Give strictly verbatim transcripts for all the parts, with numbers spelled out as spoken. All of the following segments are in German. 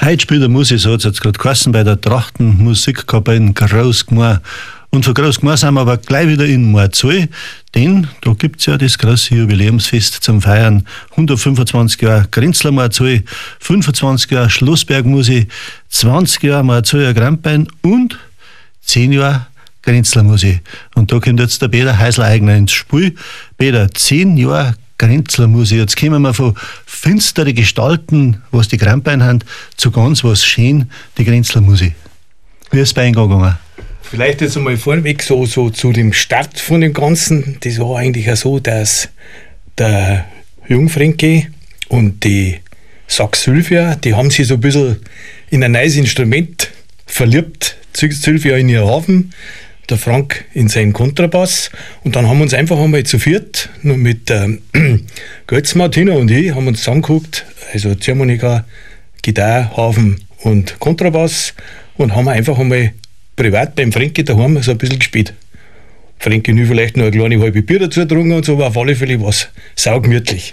Heute spielt der Musik, so hat es jetzt gerade geheißen, bei der Trachtenmusikkapelle in Großgmar. Und von Großgmar sind wir aber gleich wieder in Marzahn, denn da gibt es ja das große Jubiläumsfest zum Feiern. hundertfünfundzwanzig Jahre Grenzler Marzahn, fünfundzwanzig Jahre Schlossbergmusik, zwanzig Jahre Marzahner Grandbein und zehn Jahre Grenzler Musik. Und da kommt jetzt der Peter Heisler-Eigner ins Spiel. Peter, zehn Jahre Grenzler Musik. Jetzt kommen wir von finstere Gestalten, was die Grandbein haben, zu ganz was schön, die Grenzler Musik. Wie ist es bei Ihnen gegangen? Vielleicht jetzt einmal vorweg so, so zu dem Start von dem Ganzen. Das war eigentlich auch so, dass der Jungfrenke und die Sax Sylvia, die haben sich so ein bisschen in ein neues Instrument verliebt. Sylvia in ihr Hafen, der Frank in seinen Kontrabass. Und dann haben wir uns einfach einmal zu viert, nur mit ähm, Götz, Martina und ich, haben uns zusammengeguckt, also Ziehharmonika, Gitarre, Hafen und Kontrabass, und haben einfach einmal privat beim Frankie daheim so ein bisschen gespielt. Frankie nur vielleicht noch eine kleine halbe Bier dazu getrunken und so, aber auf alle Fälle war es saugemütlich.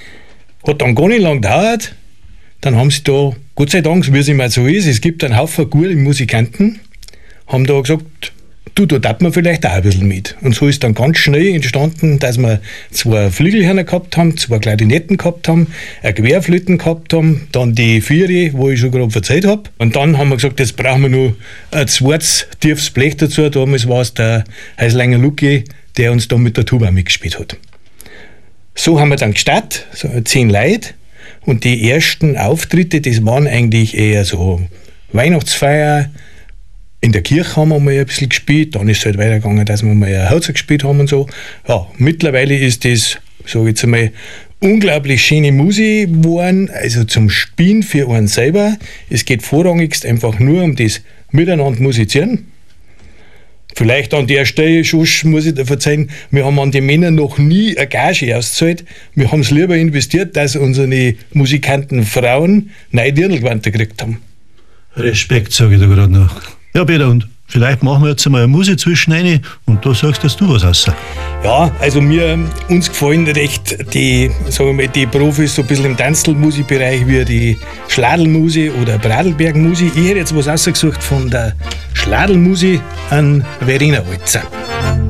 Hat dann gar nicht lang gedauert. Dann haben sie da, Gott sei Dank, wie es immer so ist, es gibt einen Haufen gute Musikanten, haben da gesagt, du, da darf man vielleicht auch ein bisschen mit. Und so ist dann ganz schnell entstanden, dass wir zwei Flügelhörner gehabt haben, zwei Klarinetten gehabt haben, eine Querflöten gehabt haben, dann die Viere, wo ich schon gerade erzählt habe. Und dann haben wir gesagt, jetzt brauchen wir noch ein zweites tiefes Blech dazu. Damals war es der Heislinger Luki, der uns da mit der Tuba mitgespielt hat. So haben wir dann gestartet, so zehn Leute. Und die ersten Auftritte, das waren eigentlich eher so Weihnachtsfeier. In der Kirche haben wir mal ein bisschen gespielt, dann ist es halt weitergegangen, dass wir mal ein Haus gespielt haben und so. Ja, mittlerweile ist das, sage ich jetzt einmal, unglaublich schöne Musik geworden, also zum Spielen für einen selber. Es geht vorrangigst einfach nur um das Miteinander musizieren. Vielleicht an der Stelle schon muss ich dir verzeihen, wir haben an die Männer noch nie eine Gage ausgezahlt. Wir haben es lieber investiert, dass unsere Musikanten Frauen neue Dirndlgewand gekriegt haben. Respekt, sage ich da gerade noch. Ja, Peter, und vielleicht machen wir jetzt einmal eine Musik zwischen rein und da sagst dass du was raus. Ja, also mir, uns gefallen recht die, sagen wir mal, die Profis so ein bisschen im Tanzmusikbereich wie die Schladelmusik oder Bradelbergmusik. Ich hätte jetzt was rausgesucht von der Schladelmusik an Verena Walzer.